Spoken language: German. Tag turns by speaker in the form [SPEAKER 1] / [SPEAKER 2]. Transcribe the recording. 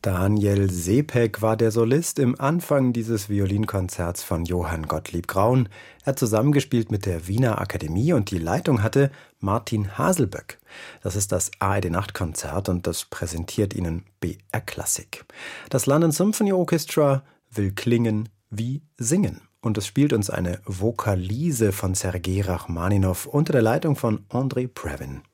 [SPEAKER 1] Daniel Sepek war der Solist im Anfang dieses Violinkonzerts von Johann Gottlieb Graun. Er hat zusammengespielt mit der Wiener Akademie und die Leitung hatte Martin Haselböck. Das ist das ARD-Nachtkonzert und das präsentiert Ihnen BR Klassik. Das London Symphony Orchestra will klingen wie singen. Und es spielt uns eine Vokalise von Sergei Rachmaninow unter der Leitung von Andrei Previn.